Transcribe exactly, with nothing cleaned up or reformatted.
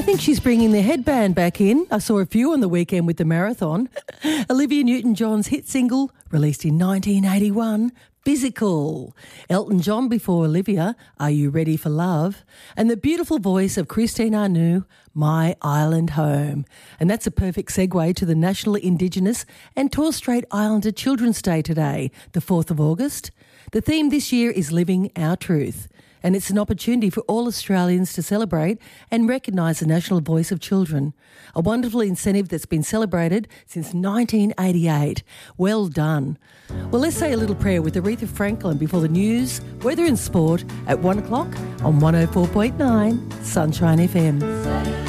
think she's bringing the headband back in. I saw a few on the weekend with the marathon. Olivia Newton-John's hit single, released in nineteen eighty-one, Physical. Elton John before Olivia, Are You Ready for Love? And the beautiful voice of Christine Anu, My Island Home. And that's a perfect segue to the National Indigenous and Torres Strait Islander Children's Day today, the fourth of August. The theme this year is Living Our Truth. And it's an opportunity for all Australians to celebrate and recognise the national voice of children. A wonderful incentive that's been celebrated since nineteen eighty-eight. Well done. Well, let's say a little prayer with Aretha Franklin before the news, weather and sport at one o'clock on one oh four point nine Sunshine F M.